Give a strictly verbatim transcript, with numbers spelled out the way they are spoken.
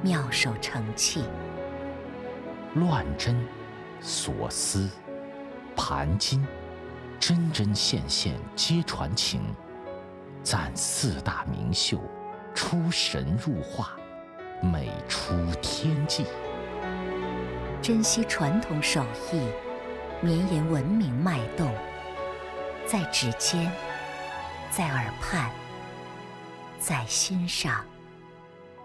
妙手成器。 乱真、所思、盘金，针针线线皆传情。赞四大名秀，出神入化，美出天际。 珍惜传统手艺，绵延文明脉动，在指尖，在耳畔，在心上。